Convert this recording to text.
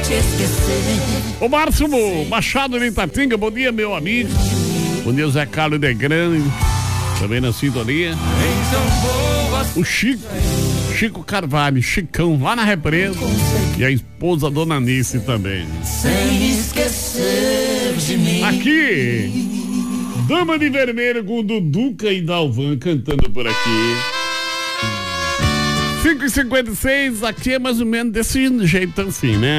O Márcio Machado de Itatinga, bom dia, meu amigo. Bom dia, Zé Carlos de Grande, também na sintonia. O Chico Carvalho, Chicão, lá na represa. E a esposa Dona Nice também. Sem esquecer de mim. Aqui, Dama de Vermelho com Duduca e Dalvan cantando por aqui. 5h56, aqui é mais ou menos desse jeito assim, né?